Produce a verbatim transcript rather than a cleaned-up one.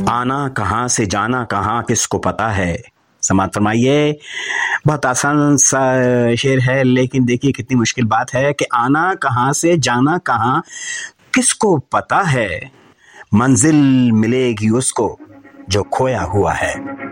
आना कहाँ से जाना कहाँ किसको पता है। समाप्त फरमाइए। बहुत आसान सा शेर है, लेकिन देखिए कितनी मुश्किल बात है कि आना कहाँ से जाना कहाँ किसको पता है। मंजिल मिलेगी उसको जो खोया हुआ है।